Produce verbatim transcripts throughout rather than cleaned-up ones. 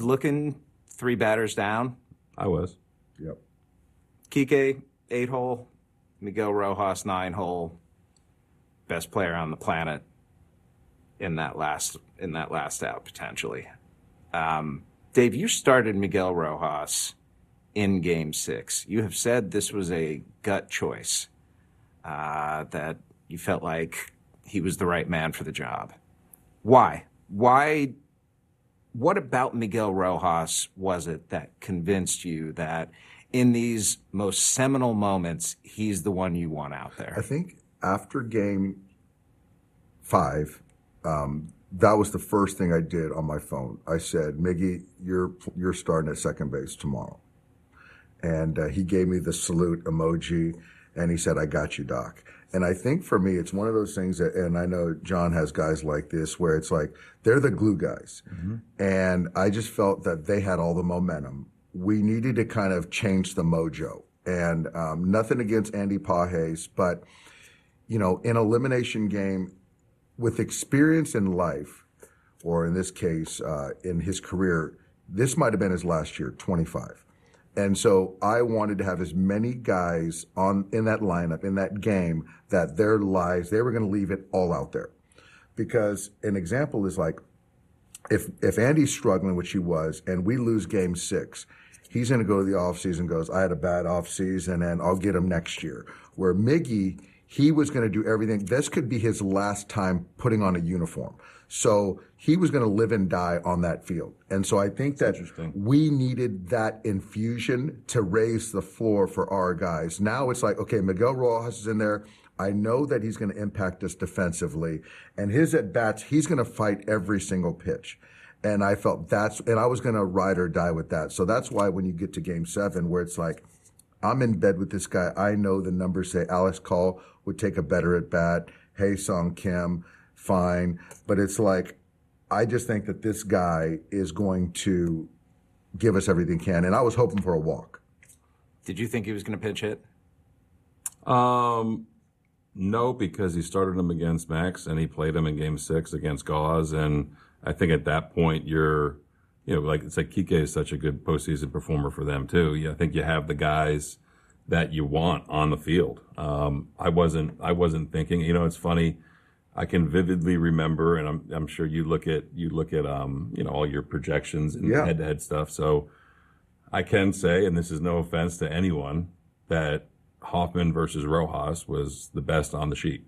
Looking three batters down. I was. Yep. Kike, eight hole. Miguel Rojas, nine hole. Best player on the planet in that last in that last out, potentially. Um, Dave, you started Miguel Rojas in Game Six. You have said this was a gut choice, uh, that you felt like he was the right man for the job. Why? Why? What about Miguel Rojas was it that convinced you that in these most seminal moments, he's the one you want out there? I think after Game Five, um, that was the first thing I did on my phone. I said, Miggy, you're you're starting at second base tomorrow. And uh, he gave me the salute emoji, and he said, I got you, Doc. And I think for me, it's one of those things that, and I know John has guys like this, where it's like, they're the glue guys. Mm-hmm. And I just felt that they had all the momentum. We needed to kind of change the mojo. And um, nothing against Andy Pages, but, you know, in an elimination game, with experience in life, or in this case, uh, in his career, this might have been his last year, twenty-five. And so I wanted to have as many guys on in that lineup, in that game, that their lives, they were going to leave it all out there. Because an example is like, if if Andy's struggling, which he was, and we lose Game Six, he's going to go to the offseason and goes, I had a bad offseason, and I'll get him next year. Where Miggy, he was going to do everything. This could be his last time putting on a uniform. So he was going to live and die on that field. And so I think that we needed that infusion to raise the floor for our guys. Now it's like, okay, Miguel Rojas is in there. I know that he's going to impact us defensively. And his at-bats, he's going to fight every single pitch. And I felt that's, and I was going to ride or die with that. So that's why when you get to Game seven, where it's like, I'm in bed with this guy. I know the numbers say Alex Call would take a better at-bat. Hae-Sung Kim, fine. But it's like, I just think that this guy is going to give us everything he can. And I was hoping for a walk. Did you think he was going to pinch hit? Um, no, because he started him against Max, and he played him in Game Six against Gauze. And I think at that point, you're, you know, like it's like Kike is such a good postseason performer for them too. Yeah, I think you have the guys that you want on the field. Um, I wasn't, I wasn't thinking. You know, it's funny. I can vividly remember, and I'm, I'm sure you look at, you look at, um, you know, all your projections and Yeah. head-to-head stuff. So I can say, and this is no offense to anyone, that Hoffman versus Rojas was the best on the sheet.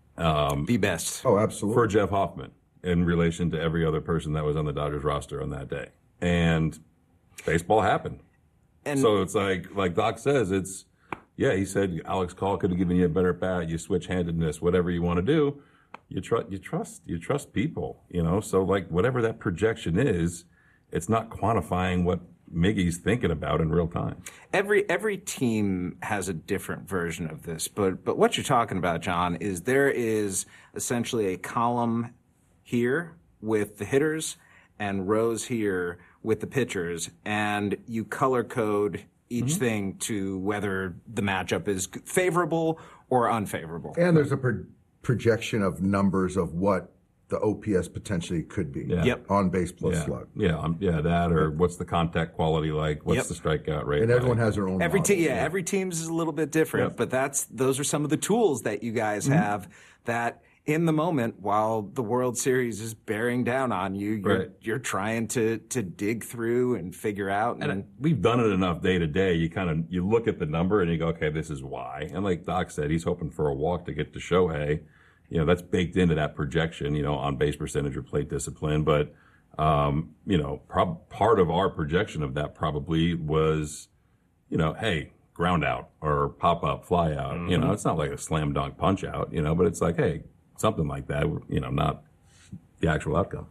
Um, The best. Oh, absolutely. for Jeff Hoffman in relation to every other person that was on the Dodgers roster on that day. And baseball happened. And So it's like, like Doc says, it's, yeah, he said Alex Call could have given you a better bat, you switch handedness, whatever you want to do. You trust, you trust, you trust people, you know? So like whatever that projection is, it's not quantifying what Miggy's thinking about in real time. Every every team has a different version of this, but but what you're talking about, John, is there is essentially a column here with the hitters and rows here with the pitchers, and you color code each Mm-hmm. thing to whether the matchup is favorable or unfavorable. And there's a pro- projection of numbers of what the O P S potentially could be. Yeah. Yep. On base plus Yeah, slug. yeah, um, yeah, that or what's the contact quality like? What's Yep. the strikeout rate? And everyone like? has their own Every model. team, yeah, every team's is a little bit different, Yep. but that's those are some of the tools that you guys Mm-hmm. have that in the moment, while the World Series is bearing down on you, you're Right. you're trying to to dig through and figure out. And, And we've done it enough day to day. You kind of you look at the number and you go, okay, this is why. And like Doc said, he's hoping for a walk to get to Shohei. You know, that's baked into that projection. You know, on base percentage or plate discipline. But um, you know, prob- part of our projection of that probably was, you know, hey, ground out or pop up, fly out. Mm-hmm. You know, it's not like a slam dunk punch out. You know, but it's like, hey, something like that. You know, not the actual outcome.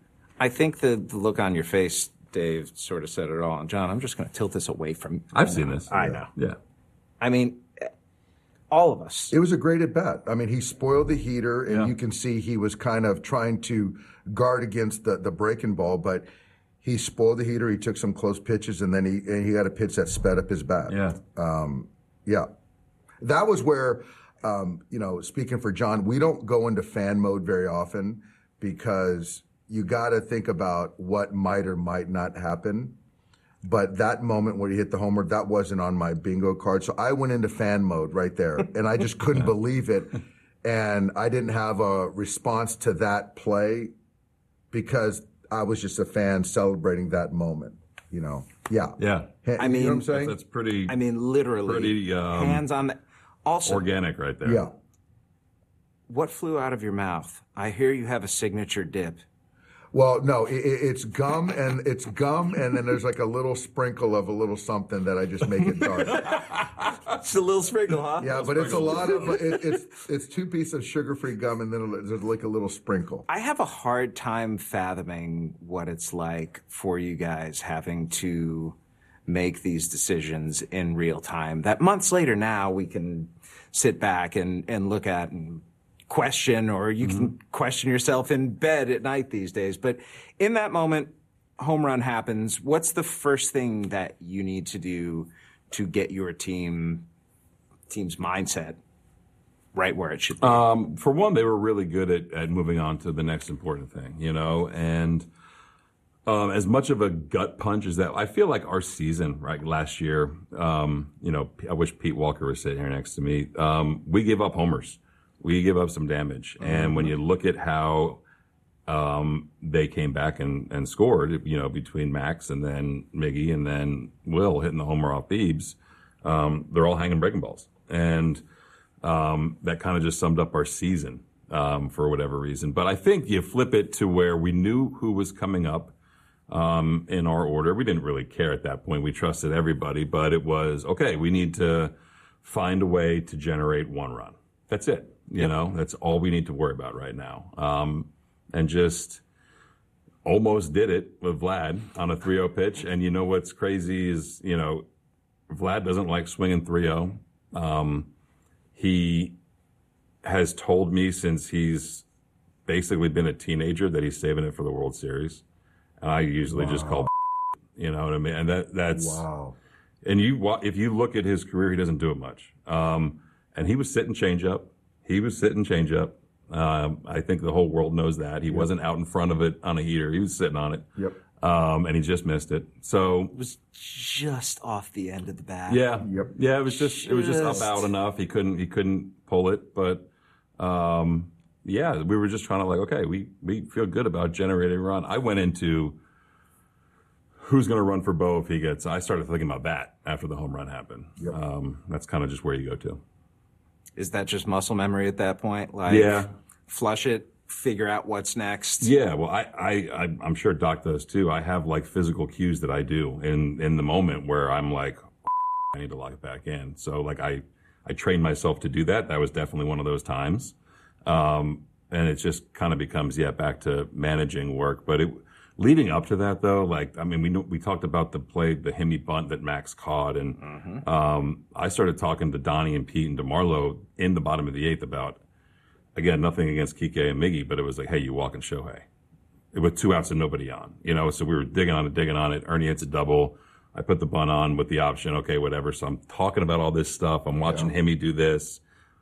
I think the, the look on your face, Dave, sort of said it all. And John, I'm just going to tilt this away from. I've seen this. I know. Yeah. I mean, all of us. It was a great at bat. I mean, he spoiled the heater, and Yeah. you can see he was kind of trying to guard against the, the breaking ball, but he spoiled the heater. He took some close pitches, and then he and he had a pitch that sped up his bat. Yeah. Yeah. That was where, um, you know, speaking for John, we don't go into fan mode very often because you got to think about what might or might not happen. But that moment where he hit the homer, that wasn't on my bingo card. So I went into fan mode right there, and I just couldn't believe it. And I didn't have a response to that play because I was just a fan celebrating that moment. You know, yeah, Yeah. Ha- I mean, you know what I'm saying? That's pretty I mean, literally, Pretty, um, hands on the. Also, organic right there. Yeah. what flew out of your mouth? I hear you have a signature dip. Well, no, it, it- it's gum and it's gum, and then there's like a little sprinkle of a little something that I just make it dark. It's a little sprinkle, huh? Yeah, but it's a lot of it, it's it's two pieces of sugar-free gum, and then there's like a little sprinkle. I have a hard time fathoming what it's like for you guys having to make these decisions in real time that months later now we can sit back and, and look at and question, or you can question yourself in bed at night these days. But in that moment, home run happens. What's the first thing that you need to do to get your team team's mindset right where it should be? Um, for one, they were really good at, at moving on to the next important thing, you know, and um, as much of a gut punch as that, I feel like our season, right, last year, um, you know, I wish Pete Walker was sitting here next to me. Um, we gave up homers. We gave up some damage. Mm-hmm. And when you look at how um, they came back and, and scored, you know, between Max and then Miggy and then Will hitting the homer off Biebs, um, they're all hanging breaking balls. And um, that kind of just summed up our season um, for whatever reason. But I think you flip it to where we knew who was coming up um, in our order. We didn't really care at that point. We trusted everybody. But it was, okay, we need to find a way to generate one run. That's it. You yep. know, that's all we need to worry about right now. Um, and just almost did it with Vlad on a three oh pitch. And you know what's crazy is, you know, Vlad doesn't like swinging three oh. Um, he has told me since he's basically been a teenager that he's saving it for the World Series. And I usually wow. just call, you know what I mean? And that that's, wow. And you, if you look at his career, he doesn't do it much. Um, and he was sitting change up. He was sitting change up. Um, I think the whole world knows that. He yep. wasn't out in front of it on a heater. He was sitting on it. Yep. Um, and he just missed it. So it was just off the end of the bat. Yeah. Yep. Yeah. It was just, just, it was just up out enough. He couldn't, he couldn't pull it. But, um, yeah, we were just trying to like, okay, we, we feel good about generating a run. I went into who's going to run for Bo if he gets, I started thinking about that after the home run happened. Yep. Um, that's kind of just where you go to. Is that just muscle memory at that point? Like, yeah. Flush it, figure out what's next. Yeah, well, I, I, I, I'm sure Doc does too. I have like physical cues that I do in, in the moment where I'm like, I need to lock it back in. So like I, I trained myself to do that. That was definitely one of those times. Um, and it just kind of becomes, yeah, back to managing work. But it, leading up to that though, like, I mean, we know, we talked about the play, the Hemi bunt that Max caught. And, mm-hmm. um, I started talking to Donnie and Pete and DeMarlo in the bottom of the eighth about, again, nothing against Kike and Miggy, but it was like, hey, you walking Shohei. With two outs and nobody on, you know, so we were digging on it, digging on it. Ernie hits a double. I put the bunt on with the option. Okay, whatever. So I'm talking about all this stuff. I'm watching yeah. Hemi do this.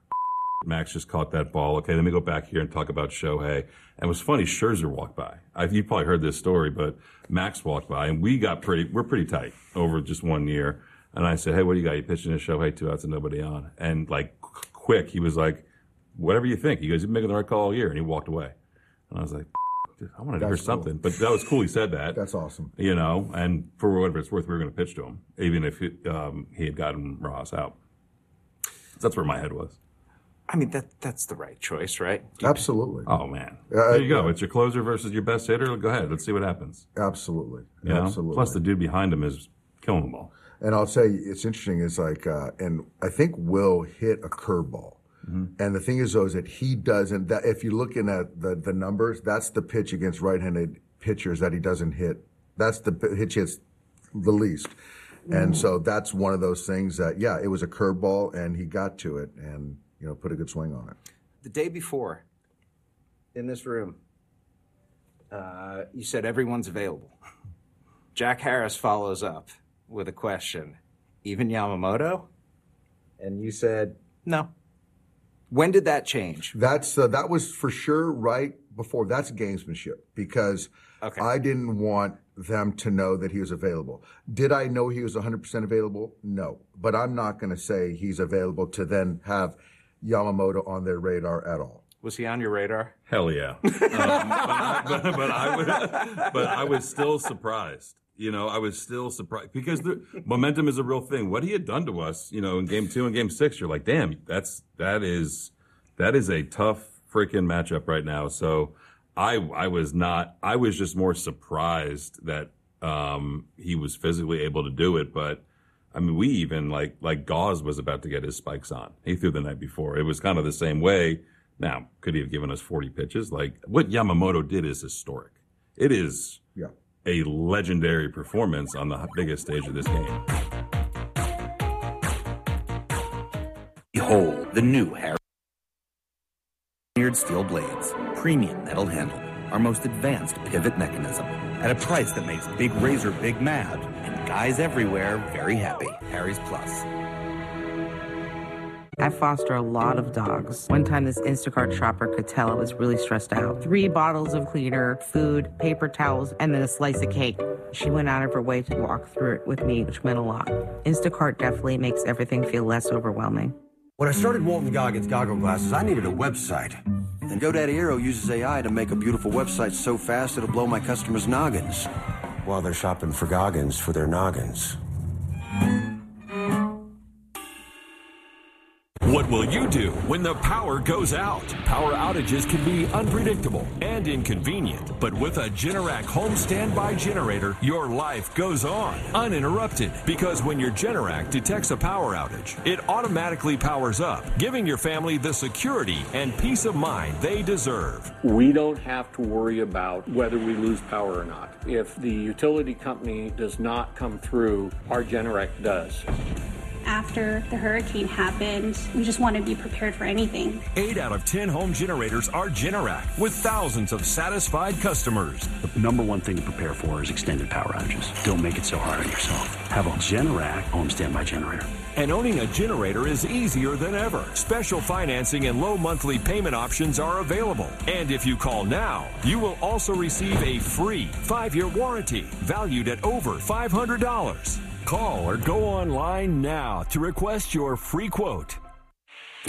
Max just caught that ball. Okay, let me go back here and talk about Shohei. And it was funny, Scherzer walked by. I, you probably heard this story, but Max walked by, and we got pretty, we're pretty tight over just one year. And I said, hey, what do you got? You pitching to Shohei, two outs and nobody on. And like, quick, he was like, whatever you think. He goes, you've been making the right call all year. And he walked away. And I was like, I wanted to That's hear cool. something. But that was cool he said that. That's awesome. You know, and for whatever it's worth, we were going to pitch to him, even if he, um, he had gotten Ross out. That's where my head was. I mean, that that's the right choice, right? Absolutely. Oh, man. Uh, there you go. Uh, it's your closer versus your best hitter. Go ahead. Let's see what happens. Absolutely. You know? Absolutely. Plus, the dude behind him is killing them all. And I'll say, it's interesting. It's like, uh, and I think Will hit a curveball. Mm-hmm. And the thing is, though, is that he doesn't, that if you're looking at the, the numbers, that's the pitch against right-handed pitchers that he doesn't hit. That's the pitch hits the least. Mm. And so that's one of those things that, yeah, it was a curveball, and he got to it and, you know, put a good swing on it. The day before, in this room, uh, you said everyone's available. Jack Harris follows up with a question. Even Yamamoto? And you said, no. When did that change? That's uh, that was for sure right before, that's gamesmanship because Okay. I didn't want them to know that he was available. Did I know he was one hundred percent available? No. But I'm not going to say he's available to then have Yamamoto on their radar at all. Was he on your radar? Hell yeah. um, but, I, but, but, I was, but I was still surprised. You know, I was still surprised because the momentum is a real thing. What he had done to us, you know, in game two and game six, you're like, damn, that's, that is, that is a tough freaking matchup right now. So I, I was not, I was just more surprised that, um, he was physically able to do it. But I mean, we even like, like Gauze was about to get his spikes on. He threw the night before. It was kind of the same way. Now, could he have given us forty pitches? Like what Yamamoto did is historic. It is Yeah. a legendary performance on the biggest stage of this game. Behold the new Harry steel blades, premium metal handle, our most advanced pivot mechanism, at a price that makes Big Razor big mad and guys everywhere very happy. Harry's Plus. I foster a lot of dogs. One time this Instacart shopper could tell I was really stressed out. Three bottles of cleaner, food, paper towels, and then a slice of cake. She went out of her way to walk through it with me, which meant a lot. Instacart definitely makes everything feel less overwhelming. When I started Walton Goggins Goggle Glasses, I needed a website. And GoDaddy Aero uses A I to make a beautiful website so fast it'll blow my customers' noggins. While they're shopping for Goggins for their noggins. What will you do when the power goes out? Power outages can be unpredictable and inconvenient, but with a Generac home standby generator, your life goes on uninterrupted, because when your Generac detects a power outage, it automatically powers up, giving your family the security and peace of mind they deserve. We don't have to worry about whether we lose power or not. If the utility company does not come through, our Generac does. After the hurricane happened, we just want to be prepared for anything. Eight out of ten home generators are Generac, with thousands of satisfied customers. The number one thing to prepare for is extended power outages. Don't make it so hard on yourself. Have a Generac home standby generator. And owning a generator is easier than ever. Special financing and low monthly payment options are available. And if you call now, you will also receive a free five-year warranty valued at over five hundred dollars. Call or go online now to request your free quote.